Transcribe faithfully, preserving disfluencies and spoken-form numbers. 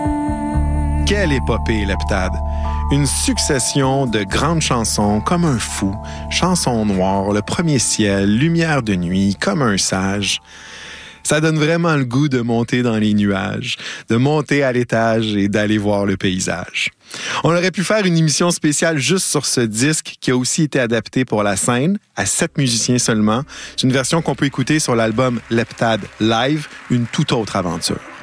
Quelle épopée, l'heptade! Une succession de grandes chansons comme un fou, chansons noires, le premier ciel, lumière de nuit, comme un sage. Ça donne vraiment le goût de monter dans les nuages, de monter à l'étage et d'aller voir le paysage. On aurait pu faire une émission spéciale juste sur ce disque qui a aussi été adapté pour la scène, à sept musiciens seulement. C'est une version qu'on peut écouter sur l'album L'Heptade Live, une toute autre aventure.